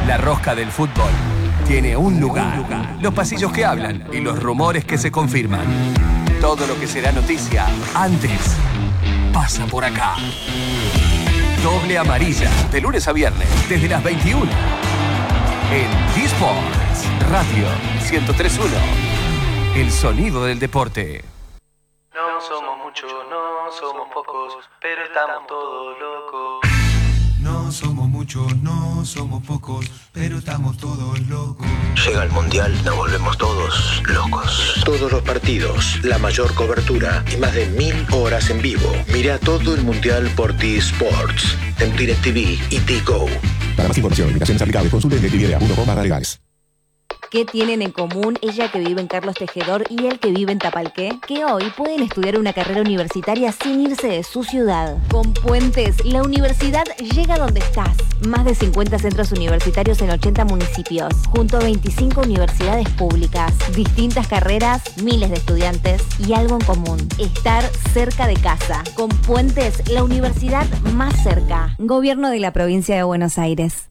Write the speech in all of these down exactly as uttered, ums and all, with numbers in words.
La rosca del fútbol tiene un lugar. Los pasillos que hablan y los rumores que se confirman. Todo lo que será noticia antes pasa por acá. Doble amarilla, de lunes a viernes, desde las veintiuna. En D-Sports Radio ciento tres punto uno. El sonido del deporte. No somos muchos, no somos pocos, pero estamos todos locos. No somos muchos, no somos pocos, pero estamos todos locos. Llega el Mundial, nos volvemos todos locos. Todos los partidos, la mayor cobertura y más de mil horas en vivo. Mira todo el Mundial por D-Sports, en DirecTV y T-Go. Para más información, invitaciones aplicables, consulte DirecTV punto com barra legales. ¿Qué tienen en común ella que vive en Carlos Tejedor y él que vive en Tapalqué? Que hoy pueden estudiar una carrera universitaria sin irse de su ciudad. Con Puentes, la universidad llega donde estás. Más de cincuenta centros universitarios en ochenta municipios, junto a veinticinco universidades públicas. Distintas carreras, miles de estudiantes y algo en común: estar cerca de casa. Con Puentes, la universidad más cerca. Gobierno de la Provincia de Buenos Aires.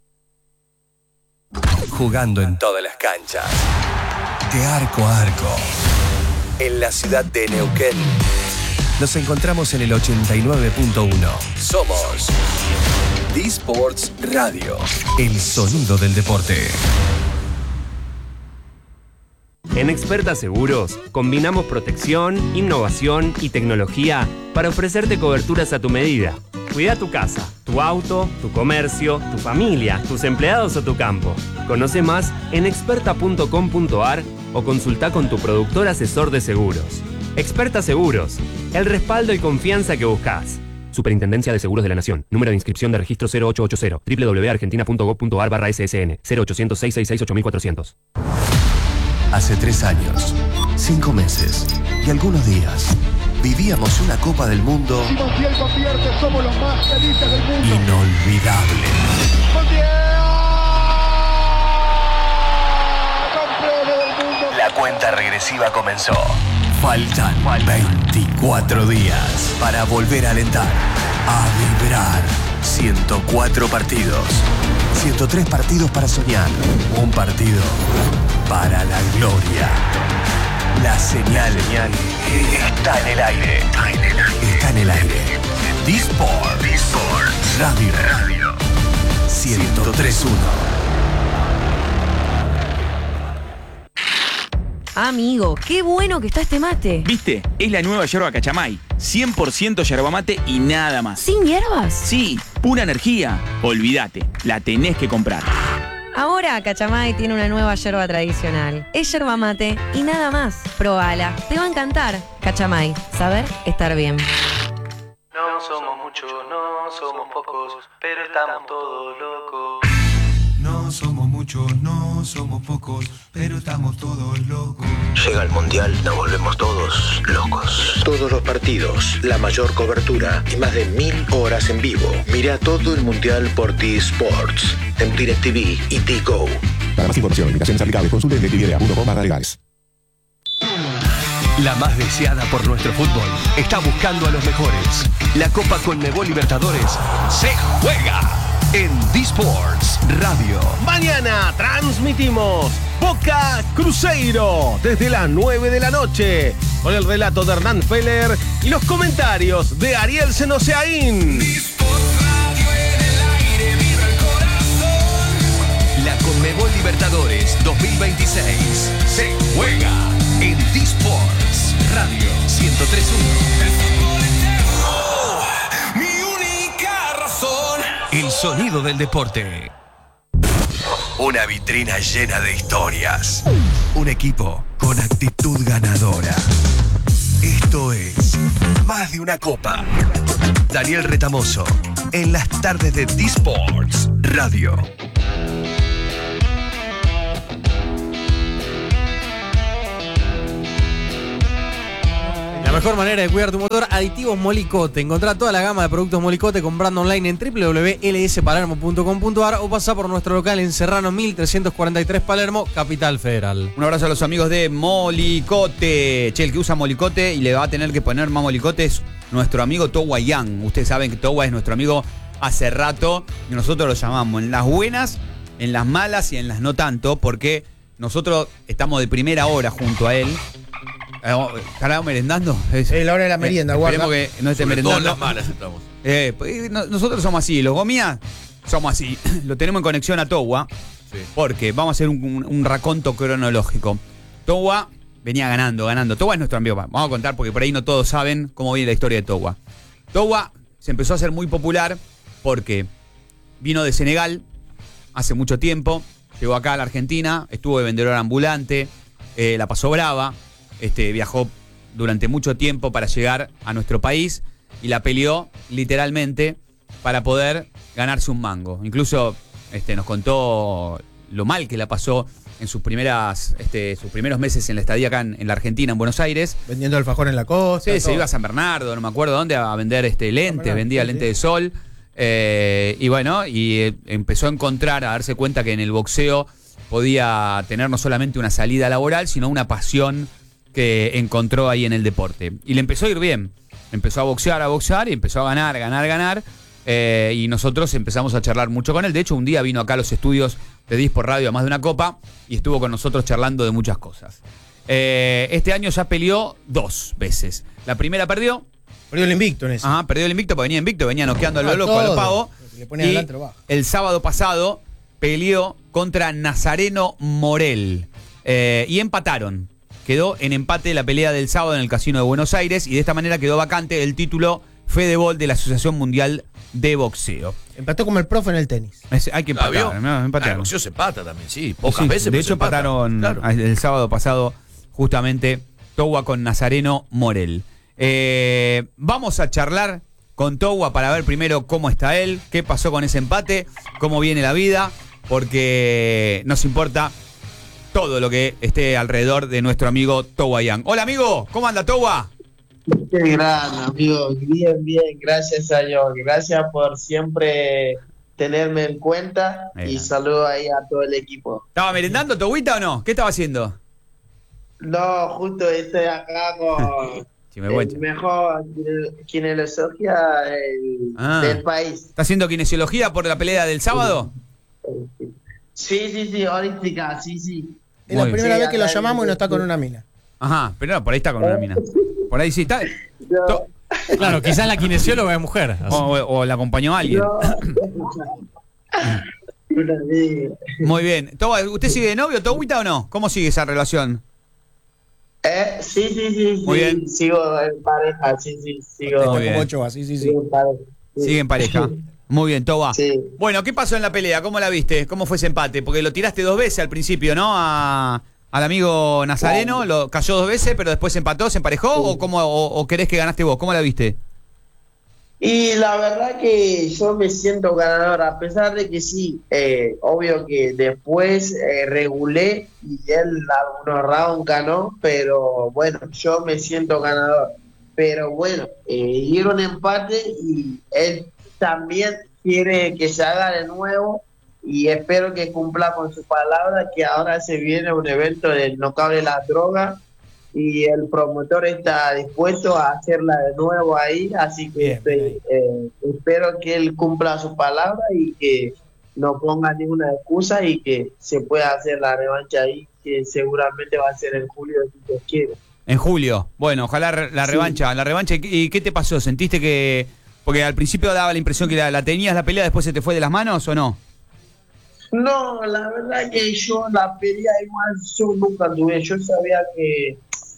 Jugando en todas las canchas, de arco a arco, en la ciudad de Neuquén. Nos encontramos en el ochenta y nueve punto uno. Somos D-Sports Radio, el sonido del deporte. En Experta Seguros, combinamos protección, innovación y tecnología para ofrecerte coberturas a tu medida. Cuida tu casa, tu auto, tu comercio, tu familia, tus empleados o tu campo. Conoce más en experta punto com punto ar o consulta con tu productor asesor de seguros. Experta Seguros, el respaldo y confianza que buscas. Superintendencia de Seguros de la Nación. Número de inscripción de registro cero ocho ocho cero. doble u doble u doble u punto argentina punto gov punto ar barra ese ese ene. cero ochocientos, seiscientos sesenta y seis, ocho mil cuatrocientos. Hace tres años, cinco meses y algunos días, vivíamos una Copa del Mundo Si Montiel convierte, somos los más felices del mundo. inolvidable. ¡Montiel! ¡Campeones del mundo! La cuenta regresiva comenzó. Faltan veinticuatro días para volver a alentar, a vibrar. ciento cuatro partidos, ciento tres partidos para soñar, un partido para la gloria. La señal está en el aire. Está en el aire. Está en el aire. D-Sports Radio. Radio. ciento tres punto uno. Amigo, qué bueno que está este mate. ¿Viste? Es la nueva yerba Cachamay. cien por ciento yerba mate y nada más. ¿Sin hierbas? Sí, pura energía. Olvídate, la tenés que comprar. Ahora Cachamay tiene una nueva yerba tradicional. Es yerba mate y nada más. Probala, te va a encantar. Cachamay, saber estar bien. No somos muchos, no somos pocos, pero estamos todos locos. No somos muchos, no somos pocos, pero estamos todos locos. Llega el Mundial, nos volvemos todos locos. Todos los partidos, la mayor cobertura y más de mil horas en vivo. Mira todo el Mundial por D-Sports, en DirecTV y T-Go. Para más información, invitaciones aplicables, consulte DirecTV punto com barra legales. La más deseada por nuestro fútbol está buscando a los mejores. La Copa Conmebol Libertadores se juega en D-Sports Radio. Mañana transmitimos Boca Cruzeiro desde las nueve de la noche con el relato de Hernán Feller y los comentarios de Ariel Senoseaín. La Conmebol Libertadores dos mil veintiséis se juega en D-Sports Radio ciento tres punto uno. El sonido del deporte. Una vitrina llena de historias. Un equipo con actitud ganadora. Esto es Más de una Copa. Daniel Retamoso, en las tardes de D-Sports Radio. La mejor manera de cuidar tu motor, aditivos Molicote. Encontrá toda la gama de productos Molicote comprando online en doble u doble u doble u punto l s palermo punto com punto ar o pasá por nuestro local en Serrano mil trescientos cuarenta y tres Palermo, Capital Federal. Un abrazo a los amigos de Molicote. Che, el que usa Molicote y le va a tener que poner más Molicote es nuestro amigo Towa Yang. Ustedes saben que Towa es nuestro amigo hace rato y nosotros lo llamamos en las buenas, en las malas y en las no tanto, porque nosotros estamos de primera hora junto a él. ¿Estará merendando? Es sí, la hora de la merienda, eh, guarda. Esperemos que no esté Sobre merendando. todo en las malas estamos. Eh, pues, no, nosotros somos así, los Gomías somos así. Lo tenemos en conexión a Towa, sí. Porque vamos a hacer un, un, un raconto cronológico. Towa venía ganando, ganando. Towa es nuestro amigo. Vamos a contar porque por ahí no todos saben cómo viene la historia de Towa. Towa se empezó a hacer muy popular porque vino de Senegal hace mucho tiempo, llegó acá a la Argentina, estuvo de vendedor ambulante, eh, la pasó brava, este, viajó durante mucho tiempo para llegar a nuestro país y la peleó literalmente para poder ganarse un mango. Incluso este, nos contó lo mal que la pasó en sus primeras, este, sus primeros meses en la estadía acá en, en la Argentina, en Buenos Aires. Vendiendo alfajor en la costa. Sí, todo. se iba a San Bernardo, no me acuerdo dónde, a vender este lentes, vendía sí, lentes sí. de sol. Eh, y bueno, y eh, empezó a encontrar, a darse cuenta que en el boxeo podía tener no solamente una salida laboral, sino una pasión que encontró ahí en el deporte. Y le empezó a ir bien. Empezó a boxear, a boxear y empezó a ganar, ganar, ganar. Eh, y nosotros empezamos a charlar mucho con él. De hecho, un día vino acá a los estudios de Dispor Radio a más de una copa y estuvo con nosotros charlando de muchas cosas. Eh, este año ya peleó dos veces. La primera perdió. Perdió el invicto en ese. Ajá, perdió el invicto porque venía invicto, venía noqueando al Ah, loco, al todo. pavo. Le ponía Y adelante, lo baja. el sábado pasado peleó contra Nazareno Morel. Eh, y empataron. Quedó en empate la pelea del sábado en el Casino de Buenos Aires y de esta manera quedó vacante el título Fedebol de la Asociación Mundial de Boxeo. Empató como el profe en el tenis. Es- hay que Ah, ¿vio? empatar, ¿no? Ah, Empataron. el boxeo se empata también, sí. Pocas Sí, veces. de pero hecho, se empata. empataron Claro. el sábado pasado justamente Towa con Nazareno Morel. Eh, vamos a charlar con Towa para ver primero cómo está él, qué pasó con ese empate, cómo viene la vida, porque nos importa todo lo que esté alrededor de nuestro amigo Towa Yang. Hola amigo, ¿cómo anda Towa? Qué gran, amigo. Bien, bien, gracias a Dios. Gracias por siempre tenerme en cuenta y saludo ahí a todo el equipo. ¿Estaba merendando Towita o no? ¿Qué estaba haciendo? No, justo estoy acá con Chimehuecha. el mejor kinesiología del, Ah. del país. ¿Está haciendo kinesiología por la pelea del sábado? Sí, sí, sí, holística, sí, sí. Es la Muy primera Sí, vez que lo acá llamamos y en- no está con una mina. Ajá, pero no, por ahí está con una mina. Por ahí sí está. To- Claro, quizás la kinesióloga es mujer. O, o- o la acompañó alguien. Muy bien. Toba, ¿usted sigue de novio, Towita, o no? ¿Cómo sigue esa relación? Eh, sí, sí, sí, Muy sí, bien. sigo en pareja, sí, sí, sigo, Muy bien. Como Ochoa, sí, sí, sí. sigo en pareja. Sí. Sigue en pareja. Muy bien, Toba. Sí. Bueno, ¿qué pasó en la pelea? ¿Cómo la viste? ¿Cómo fue ese empate? Porque lo tiraste dos veces al principio, ¿no? A, al amigo Nazareno, lo cayó dos veces, pero después se empató, se emparejó, o cómo, o, o querés que ganaste vos? ¿Cómo la viste? Y la verdad que yo me siento ganador, a pesar de que sí, eh, obvio que después eh, regulé y él algunos rounds ganó, pero bueno, yo me siento ganador. Pero bueno, eh, dieron empate y él también quiere que se haga de nuevo y espero que cumpla con su palabra, que ahora se viene un evento del knockout de la droga y el promotor está dispuesto a hacerla de nuevo ahí, así que Bien, estoy, eh, espero que él cumpla su palabra y que no ponga ninguna excusa y que se pueda hacer la revancha ahí, que seguramente va a ser en julio si Dios quiere. En julio. Bueno, ojalá re- la Sí. revancha. La revancha. ¿Y qué te pasó? ¿Sentiste que...? Porque al principio daba la impresión que la, la tenías la pelea, después se te fue de las manos, ¿o no? No, la verdad que yo la pelea igual yo nunca tuve, yo sabía que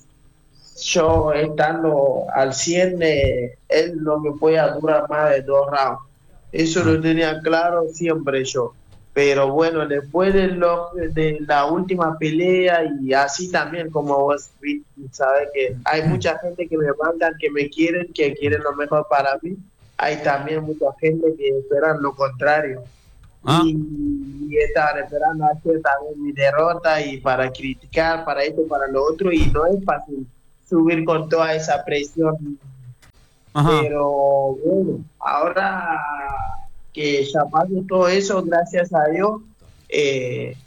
yo estando al cien, eh, él no me podía durar más de dos rounds. Eso lo tenía claro siempre yo. Pero bueno, después de, lo, de la última pelea y así también como vos sabes que hay mucha gente que me mandan, que me quieren, que quieren lo mejor para mí. Hay también mucha gente que esperan lo contrario. Ah. Y, y estaban esperando hacer también mi derrota y para criticar, para esto, para lo otro, y no es fácil subir con toda esa presión. Ajá. Pero bueno, ahora que ya pasó todo eso, gracias a Dios, eh,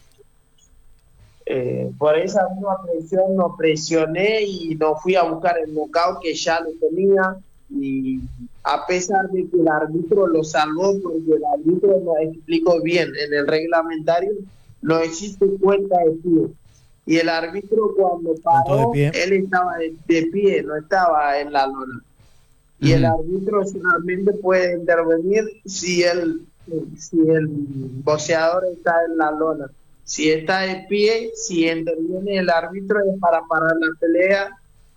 eh, por esa misma presión no presioné y no fui a buscar el knockout que ya lo tenía, y a pesar de que el árbitro lo salvó, porque el árbitro nos explicó bien, en el reglamentario no existe cuenta de pie. Y el árbitro cuando paró, él estaba de, de pie, no estaba en la lona. Y mm. el árbitro solamente puede intervenir si el, si el boxeador está en la lona. Si está de pie, si interviene el árbitro es para parar la pelea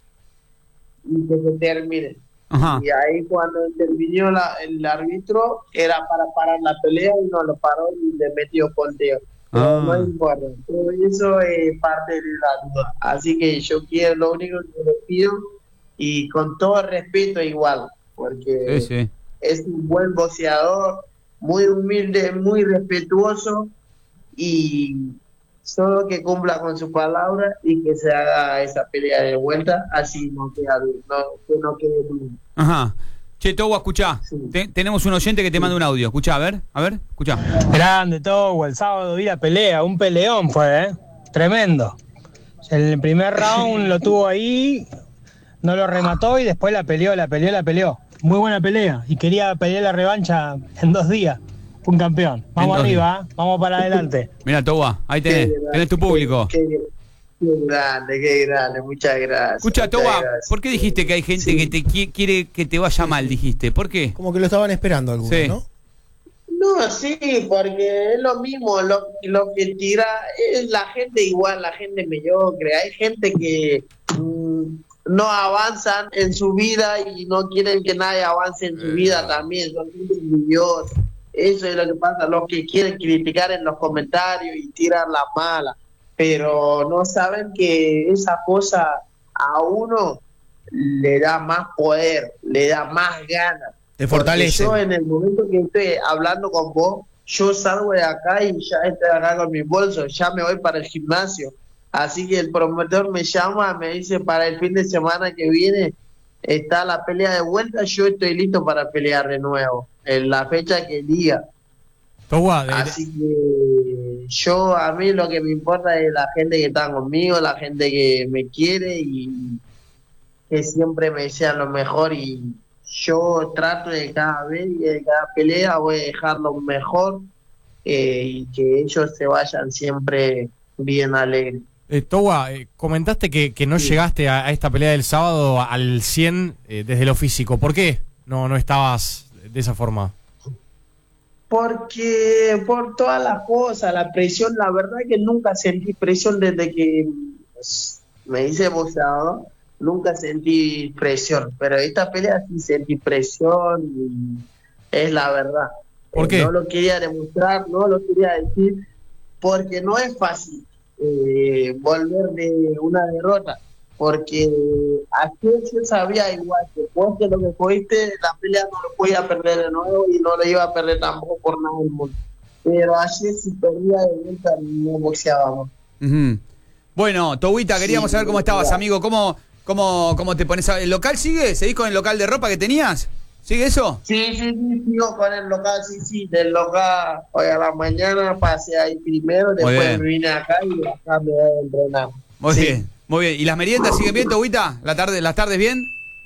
y que se termine. Ajá. Y ahí cuando intervino la, el árbitro era para parar la pelea y no lo paró y le metió conteo. Ah. No importa, todo eso es parte de la duda. Así que yo quiero, lo único que le pido, y con todo respeto igual, porque sí, sí. es un buen boxeador, muy humilde, muy respetuoso, y solo que cumpla con su palabra y que se haga esa pelea de vuelta, así no queda no, que no quede duda. Ajá. Che, Togua, escuchá. Sí. Te, tenemos un oyente que te manda un audio. Escuchá, a ver, a ver, escuchá. Grande, Togua. El sábado vi la pelea. Un peleón fue, ¿eh? Tremendo. El primer round lo tuvo ahí, no lo remató y después la peleó, la peleó, la peleó. Muy buena pelea. Y quería pelear la revancha en dos días. Un campeón. Vamos Entonces, arriba, ¿eh? Vamos para adelante. Mira, Togua, ahí tenés, tenés tu público. Qué, qué, qué grande, qué grande. Muchas gracias. Escucha, Togua, ¿por qué dijiste que hay gente sí. que te qui- quiere que te vaya mal, dijiste? ¿Por qué? Como que lo estaban esperando algunos, sí. ¿no? No, sí, porque es lo mismo, lo, lo que tira es la gente igual, la gente mediocre. Hay gente que mmm, no avanzan en su vida y no quieren que nadie avance en su eh, vida también, son gente envidiosa. Eso es lo que pasa, los que quieren criticar en los comentarios y tirar la mala, pero no saben que esa cosa a uno le da más poder, le da más ganas. Te fortalece. Yo en el momento que estoy hablando con vos, yo salgo de acá y ya estoy acá con mi bolso, ya me voy para el gimnasio. Así que el promotor me llama, me dice para el fin de semana que viene está la pelea de vuelta, yo estoy listo para pelear de nuevo, en la fecha que diga. Togua, de... Así que yo, a mí lo que me importa es la gente que está conmigo, la gente que me quiere y que siempre me desea lo mejor, y yo trato de cada vez y de cada pelea voy a dejar lo mejor eh, y que ellos se vayan siempre bien alegres. Eh, Togua, eh, comentaste que, que no sí. llegaste a, a esta pelea del sábado al cien eh, desde lo físico. ¿Por qué no, no estabas de esa forma? Porque por todas las cosas, la presión, la verdad que nunca sentí presión desde que me hice boxeador, nunca sentí presión, pero esta pelea sí sentí presión y es la verdad. ¿Por qué? Eh, no lo quería demostrar, no lo quería decir, porque no es fácil eh, volver de una derrota, porque aquí yo sabía igual que después de lo que fuiste, la pelea no lo podía perder de nuevo y no lo iba a perder tampoco por nada del mundo. Pero ayer si perdía de vuelta no boxeábamos. Uh-huh. Bueno, Toguita, queríamos sí, saber cómo estabas, claro. amigo. ¿Cómo, cómo, ¿Cómo te pones? A... ¿El local sigue? ¿Seguís con el local de ropa que tenías? ¿Sigue eso? Sí, sí, sí, sigo con el local, sí, sí. Del local, hoy a la mañana pasé ahí primero, después me vine acá y acá me voy a entrenar. Muy sí. bien. Muy bien, ¿y las meriendas siguen bien, Toguita? ¿La tarde, ¿Las tardes bien?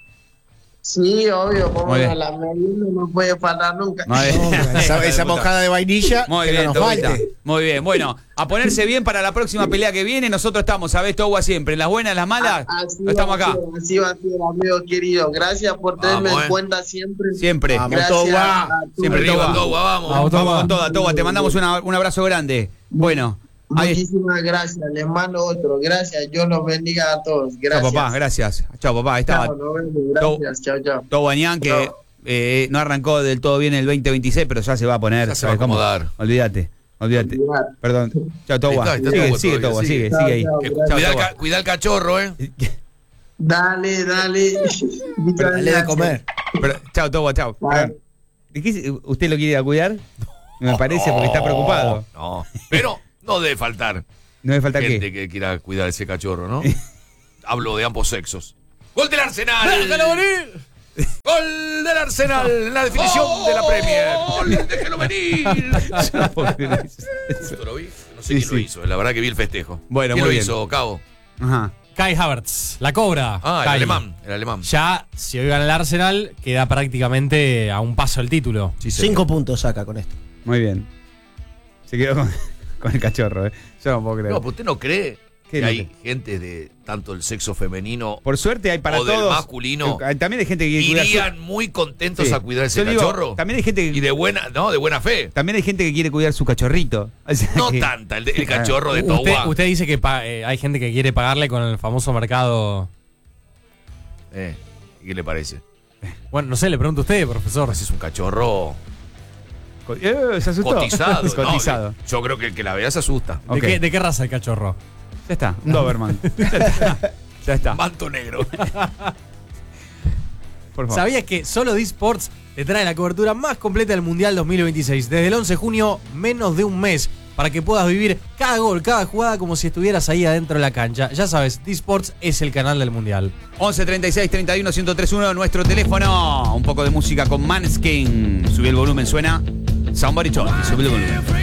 Sí, obvio, como a las meriendas no puede faltar nunca. Muy bien. No, esa, esa mojada de vainilla, muy que bien, no nos Toguita. falte. Muy bien, bueno, a ponerse bien para la próxima pelea que viene. Nosotros estamos, ¿sabés, Togua? Siempre, en las buenas, en las malas, así estamos acá. Ser, así va a ser, amigo querido. Gracias por tenerme vamos, en cuenta siempre. Siempre. Vamos, Togua. Siempre, Togua. Togua, vamos. Vamos, vamos con toda, Togua. Te mandamos una, un abrazo grande. Bueno. Muchísimas gracias, les mando otro. Gracias, Dios los bendiga a todos. Gracias. Chao, papá, gracias. Chao, papá. Ahí estaba. Chao, gracias, chao, chao. Togua Nian, que eh, no arrancó del todo bien el veinte veintiséis, pero ya se va a poner. Ya se va a acomodar. Olvídate, olvídate. Olvidar. Perdón. Chao, Togua. Está, está sigue, Togua sigue, todavía, Togua, sigue. sigue, Chao, sigue ahí. chao, Chao, Cuidá, el Togua. ca- cuidá el cachorro, ¿eh? Dale, dale. Dale de comer. Pero, chao, Togua, chao. Perdón. ¿Qué- ¿Usted lo quiere ir a cuidar? Me parece, porque está preocupado. No, pero no debe faltar. No debe faltar gente qué. que quiera cuidar ese cachorro, ¿no? Hablo de ambos sexos. ¡Gol del Arsenal! ¡Déjalo venir! ¡Gol del Arsenal! En la definición de la Premier. ¡Gol! ¡Déjelo venir! ¿Esto lo vi? No sé Sí, quién sí. lo hizo. La verdad que vi el festejo. Bueno, ¿Quién muy lo bien. hizo, Cabo? Ajá. Kai Havertz, la cobra. Ah, el Kai. alemán, el alemán. Ya, si hoy gana el Arsenal, queda prácticamente a un paso del título. Sí, Cinco puntos saca con esto. Muy bien. Se quedó con, con el cachorro, ¿eh? Yo no puedo creer. No, pues usted no cree ¿Qué que no hay cree? gente de tanto del sexo femenino Por suerte hay para o del todos. masculino. Eh, También hay gente que quiere cuidar su- Irían muy contentos Sí. a cuidar ese Yo digo, cachorro. también hay gente que- Y de buena, no, de buena fe. También hay gente que quiere cuidar su cachorrito. O sea No que- tanta, el, de- el cachorro de Usted, Towa. usted dice que pa- eh, hay gente que quiere pagarle con el famoso mercado. Eh, ¿y ¿Qué le parece? Bueno, no sé, le pregunto a usted, profesor. Ese es un cachorro Co- eh, se asustó. cotizado. ¿no? Cotizado. Yo creo que el que la vea se asusta. ¿De, Ok. qué, de qué raza el cachorro? Ya está, un Doberman. ya está. Ya está. Manto negro. Por favor. ¿Sabías que solo D-Sports te trae la cobertura más completa del Mundial dos mil veintiséis? Desde el once de junio, menos de un mes, para que puedas vivir cada gol, cada jugada como si estuvieras ahí adentro de la cancha. Ya sabes, D-Sports es el canal del Mundial. once treinta y seis treinta y uno ciento treinta y uno, nuestro teléfono. Un poco de música con Manskin. Subí el volumen, suena. Somebody Told Me. Subí el volumen.